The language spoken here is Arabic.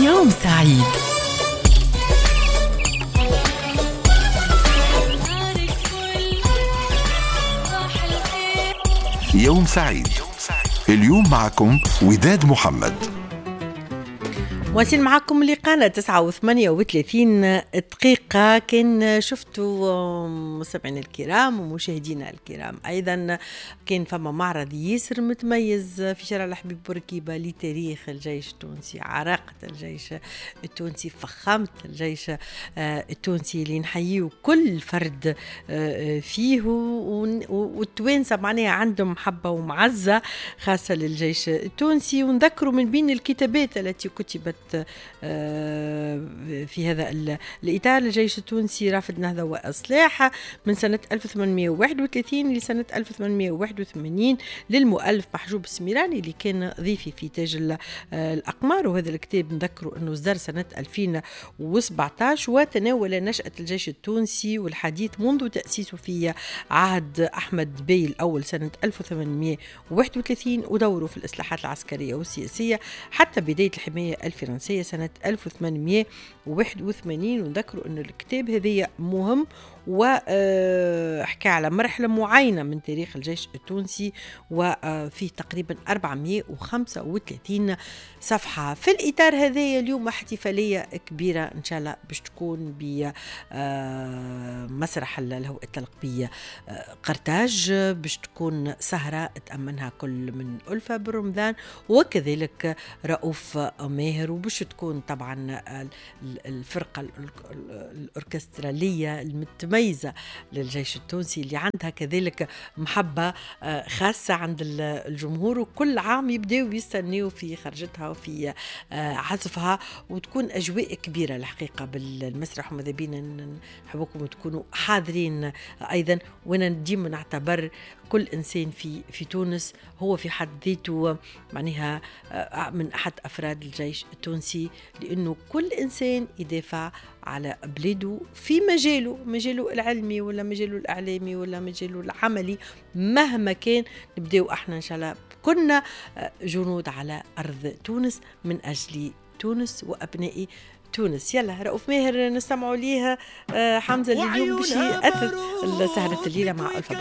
يوم سعيد. يوم سعيد. اليوم معكم وداد محمد. واصل معكم لقاءنا 9:38 كان شفتوا مستمعينا الكرام ومشاهدينا الكرام. أيضا كان فما معرض ياسر متميز في شارع الحبيب بورقيبة لتاريخ الجيش التونسي، عراقة الجيش التونسي، فخامة الجيش التونسي اللي نحييه كل فرد فيه، والتوانسة معناها عندهم محبة ومعزة خاصة للجيش التونسي. ونذكروا من بين الكتابات التي كتبت في هذا الإطار الجيش التونسي رافد نهضة وإصلاح من سنة 1831 لسنة 1881 للمؤلف محجوب السميراني اللي كان ضيفي في تاج الأقمار. وهذا الكتاب نذكروا أنه صدر سنة 2017 وتناول نشأة الجيش التونسي والحديث منذ تأسيسه في عهد أحمد بي الأول سنة 1831 ودوره في الإصلاحات العسكرية والسياسية حتى بداية الحماية الفرنسية سنة 1881. ونذكروا أن الكتاب هذا مهم وحكى على مرحلة معينة من تاريخ الجيش التونسي وفيه تقريبا 435 صفحة. في الإطار هذا اليوم احتفالية كبيرة إن شاء الله باش تكون بمسرح الهوء التلقبية قرطاج، باش تكون سهرة تأمنها كل من ألفة برمضان وكذلك رؤوف ماهر، وباش تكون طبعا الفرقة الأوركسترالية المتميزة للجيش التونسي اللي عندها كذلك محبة خاصة عند الجمهور، وكل عام يبدأوا يستنوا في خرجتها وفي عزفها، وتكون أجواء كبيرة الحقيقة بالمسرح. وماذا بينا نحبكم تكونوا حاضرين أيضا. وانا ديما نعتبر كل إنسان في تونس هو في حد ذاته معناها من أحد أفراد الجيش التونسي، لأنه كل إنسان يدافع على بلاده في مجاله العلمي ولا مجاله الإعلامي ولا مجاله العملي مهما كان. نبدأ احنا إن شاء الله كنا جنود على أرض تونس من أجل تونس وأبناء تونس. يلا رؤوف ماهر نستمعوا ليها. حمزة اليوم باش يأثر سهرة الليلة مع ألفا.